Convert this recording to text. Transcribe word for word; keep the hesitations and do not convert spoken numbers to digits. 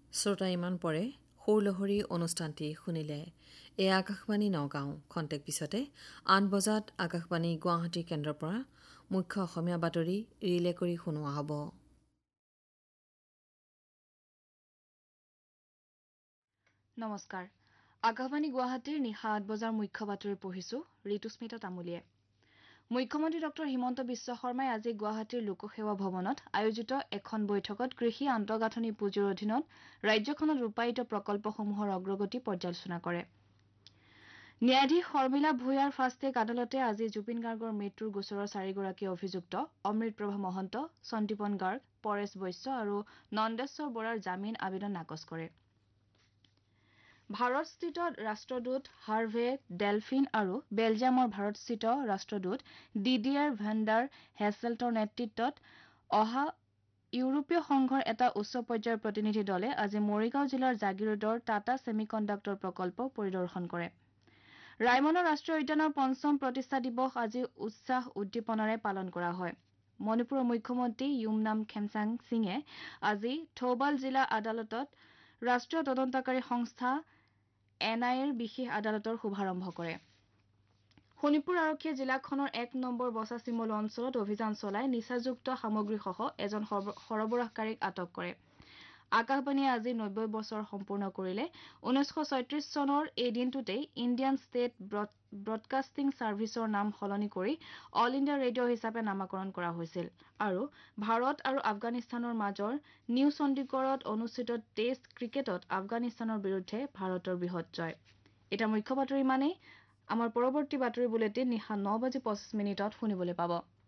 শ্ৰোতা ইমান পৰে সৌলহৰী অনুষ্ঠানটি শুনিলে। এয়া আকাশবাণী নগাঁও। খন্তেক পিছতে আঠ বজাত আকাশবাণী গুৱাহাটী কেন্দ্ৰৰ পৰা মুখ্য অসমীয়া বাতৰি ৰিলে কৰি শুনোৱা হ'ব। নমস্কাৰ। আকাশবাণী গুৱাহাটীৰ নিশা আঠ বজাৰ মুখ্য বাতৰি পঢ়িছো ঋতুস্মিতা তামুলীয়ে। মুখ্যমন্ত্ৰী ডক্টৰ হিমন্ত বিশ্ব শৰ্মাই আজি গুৱাহাটীৰ লোকসেৱা ভৱনত আয়োজিত এখন বৈঠকত কৃষি আন্তঃগাঁথনি পুঁজিৰ অধীনত ৰাজ্যখনত ৰূপায়িত প্ৰকল্পসমূহৰ অগ্ৰগতি পৰ্যালোচনা কৰে। ন্যায়াধীশ শৰ্মিলা ভূঞাৰ ফাষ্টেগ আদালতে আজি জুবিন গাৰ্গৰ মৃত্যুৰ গোচৰৰ চাৰিগৰাকী অভিযুক্ত অমৃতপ্ৰভা মহন্ত, সন্দীপন গাৰ্গ, পৰেশ বৈশ্য আৰু নন্দেশ্বৰ বৰাৰ জামিন আবেদন নাকচ কৰে। ভাৰতস্থিত ৰাষ্ট্ৰদূত হাৰ্ভে ডেলফিন আৰু বেলজিয়ামৰ ভাৰতস্থিত ৰাষ্ট্ৰদূত ডিডিয়াৰ ভেণ্ডাৰ হেছেল্টৰ নেতৃত্বত অহা ইউৰোপীয় সংঘৰ এটা উচ্চ পৰ্যায়ৰ প্ৰতিনিধি দলে আজি মৰিগাঁও জিলাৰ জাগিৰোডৰ টাটা ছেমিকণ্ডাক্টৰ প্ৰকল্প পৰিদৰ্শন কৰে। ৰায়মনা ৰাষ্ট্ৰীয় উদ্যানৰ পঞ্চম প্ৰতিষ্ঠা দিৱস আজি উৎসাহ উদ্দীপনাৰে পালন কৰা হয়। মণিপুৰৰ মুখ্যমন্ত্ৰী য়ুমনাম খেমচাং সিঙে আজি থৌবাল জিলা আদালতত ৰাষ্ট্ৰীয় তদন্তকাৰী সংস্থা এন আই এৰ বিশেষ আদালতৰ শুভাৰম্ভ কৰে। শোণিতপুৰ আৰক্ষীয়ে জিলাখনৰ এক নম্বৰ বছাচিমলু অঞ্চলত অভিযান চলাই নিচাযুক্ত সামগ্ৰীসহ এজন সৰবৰাহকাৰীক আটক কৰে। আকাশবাণীয়ে আজি নব্বৈ বছৰ সম্পূৰ্ণ কৰিলে। ঊনৈছশ ছয়ত্ৰিশ চনৰ এই দিনটোতেই ইণ্ডিয়ান ষ্টেট ব্ৰডকাষ্টিং ছাৰ্ভিচৰ নাম সলনি কৰি অল ইণ্ডিয়া ৰেডিঅ' হিচাপে নামাকৰণ কৰা হৈছিল আৰু ভাৰত আৰু আফগানিস্তানৰ মাজৰ নিউ চণ্ডীগড়ত অনুষ্ঠিত টেষ্ট ক্ৰিকেটত আফগানিস্তানৰ বিৰুদ্ধে ভাৰতৰ বৃহৎ জয়। এতিয়া মুখ্য বাতৰি ইমানেই। আমাৰ পৰৱৰ্তী বাতৰি বুলেটিন নিশা ন বাজি পঁচিছ মিনিটত শুনিবলৈ পাব।